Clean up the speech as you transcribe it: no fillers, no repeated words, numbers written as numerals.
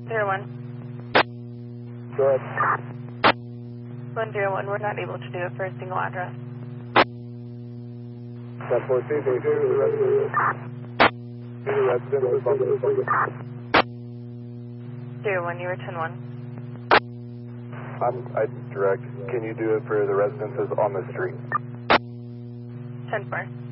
01. Go ahead. 101, we're not able to do it for a single address. 1014, they do the resident. Do the resident is on the street. 01, you were 10-1. I direct. Can you do it for the residences on the street? 10-4.